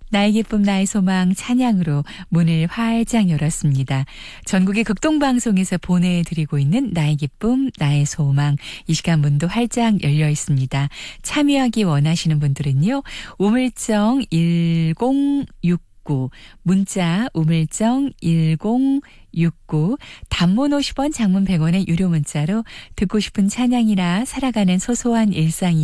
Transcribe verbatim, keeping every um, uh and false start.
나의 기쁨 나의 소망 찬양으로 문을 활짝 열었습니다. 전국의 극동방송에서 보내드리고 있는 나의 기쁨 나의 소망 이 시간 문도 활짝 열려 있습니다. 참여하기 원하시는 분들은요. 우물정 일공육구 문자 우물정 일공육구 단문 오십 원 장문 백 원의 유료 문자로 듣고 싶은 찬양이나 살아가는 소소한 일상이